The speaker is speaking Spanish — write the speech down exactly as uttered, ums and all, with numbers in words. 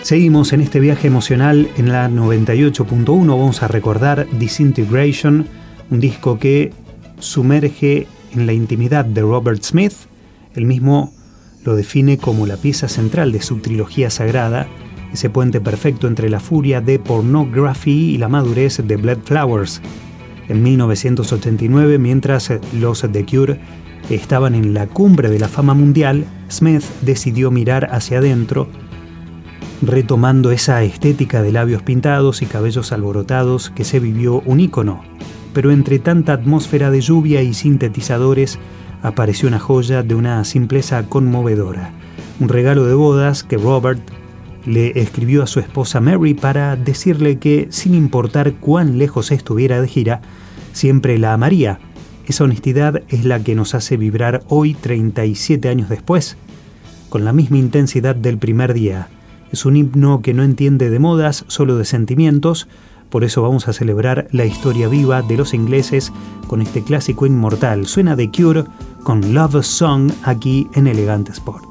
Seguimos en este viaje emocional en la noventa y ocho punto uno. Vamos a recordar Disintegration, un disco que sumerge en la intimidad de Robert Smith. Él mismo lo define como la pieza central de su trilogía sagrada, ese puente perfecto entre la furia de Pornography y la madurez de Blood Flowers. En mil novecientos ochenta y nueve, mientras los The Cure estaban en la cumbre de la fama mundial, Smith decidió mirar hacia adentro, retomando esa estética de labios pintados y cabellos alborotados que se vivió un ícono. Pero entre tanta atmósfera de lluvia y sintetizadores apareció una joya de una simpleza conmovedora, un regalo de bodas que Robert le escribió a su esposa Mary para decirle que, sin importar cuán lejos estuviera de gira, siempre la amaría. Esa honestidad es la que nos hace vibrar hoy, treinta y siete años después, con la misma intensidad del primer día. Es un himno que no entiende de modas, solo de sentimientos. Por eso vamos a celebrar la historia viva de los ingleses con este clásico inmortal. Suena The Cure con Love Song aquí en Elegante Sport.